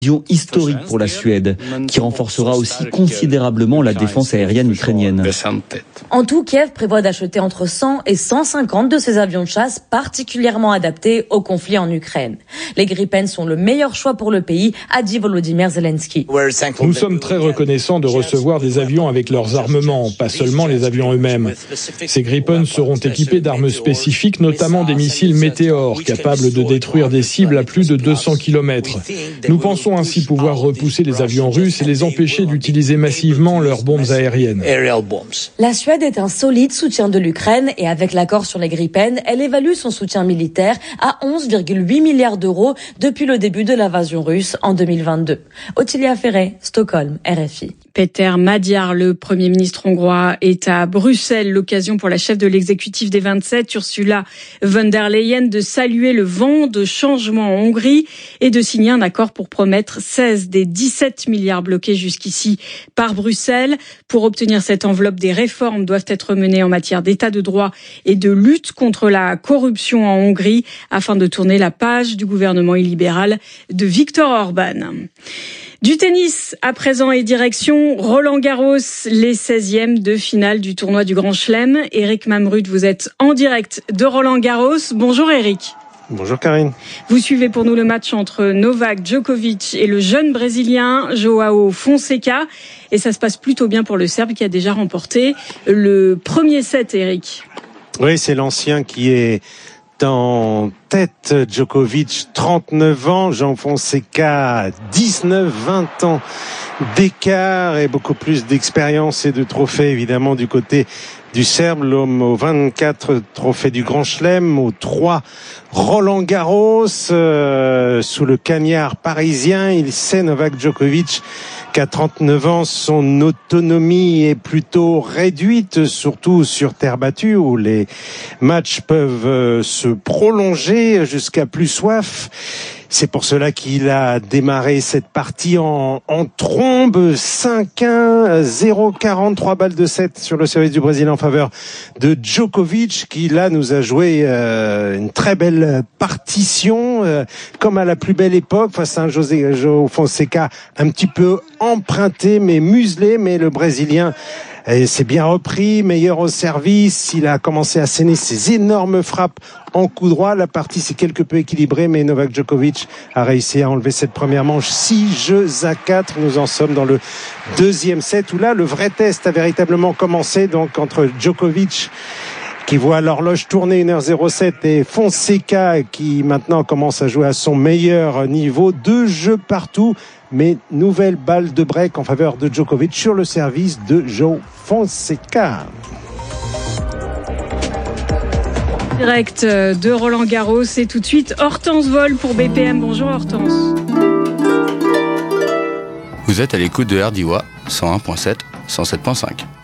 Historique pour la Suède, qui renforcera aussi considérablement la défense aérienne ukrainienne. En tout, Kiev prévoit d'acheter entre 100 et 150 de ces avions de chasse particulièrement adaptés au conflit en Ukraine. Les Gripen sont le meilleur choix pour le pays, a dit Volodymyr Zelensky. Nous sommes très reconnaissants de recevoir des avions avec leurs armements, pas seulement les avions eux-mêmes. Ces Gripen seront équipés d'armes spécifiques, notamment des missiles Météor, capables de détruire des cibles à plus de 200 km. Nous pensons ainsi pouvoir repousser les avions russes et les empêcher d'utiliser massivement leurs bombes aériennes. La Suède est un solide soutien de l'Ukraine et avec l'accord sur les Gripen, elle évalue son soutien militaire à 11,8 milliards d'euros depuis le début de l'invasion russe en 2022. Ottilia Ferré, Stockholm, RFI. Peter Magyar, le Premier ministre hongrois, est à Bruxelles. L'occasion pour la chef de l'exécutif des 27, Ursula von der Leyen, de saluer le vent de changement en Hongrie et de signer un accord pour promettre 16 des 17 milliards bloqués jusqu'ici par Bruxelles. Pour obtenir cette enveloppe, des réformes doivent être menées en matière d'état de droit et de lutte contre la corruption en Hongrie afin de tourner la page du gouvernement illibéral de Viktor Orban. Du tennis, à présent, et direction Roland-Garros, les 16e de finale du tournoi du Grand Chelem. Eric Mamrud, vous êtes en direct de Roland-Garros. Bonjour Eric. Bonjour Karine. Vous suivez pour nous le match entre Novak Djokovic et le jeune Brésilien João Fonseca. Et ça se passe plutôt bien pour le Serbe qui a déjà remporté le premier set, Eric. Oui, c'est l'ancien qui est en tête. Djokovic, 39 ans, João Fonseca, 19, 20 ans d'écart et beaucoup plus d'expérience et de trophées évidemment du côté du Serbe, l'homme aux 24 trophées du Grand Chelem, aux 3 Roland-Garros, sous le cagnard parisien. Il sait, Novak Djokovic, qu'à 39 ans, son autonomie est plutôt réduite, surtout sur terre battue, où les matchs peuvent se prolonger jusqu'à plus soif. C'est pour cela qu'il a démarré cette partie en trombe. 5-1, 0-43 balles de 7 sur le service du Brésil en faveur de Djokovic, qui là nous a joué une très belle partition, comme à la plus belle époque, face à un João Fonseca un petit peu emprunté mais muselé, mais le Brésilien s'est bien repris, meilleur au service. Il a commencé à asséner ses énormes frappes en coup droit. La partie s'est quelque peu équilibrée, mais Novak Djokovic a réussi à enlever cette première manche. 6-4. Nous en sommes dans le deuxième set, où là, le vrai test a véritablement commencé, donc entre Djokovic, qui voit l'horloge tourner 1h07, et Fonseca, qui maintenant commence à jouer à son meilleur niveau. 2 jeux partout, mais nouvelle balle de break en faveur de Djokovic sur le service de João Fonseca. Direct de Roland-Garros, et tout de suite Hortense Vol pour BPM. Bonjour Hortense. Vous êtes à l'écoute de RDIWA 101.7, 107.5.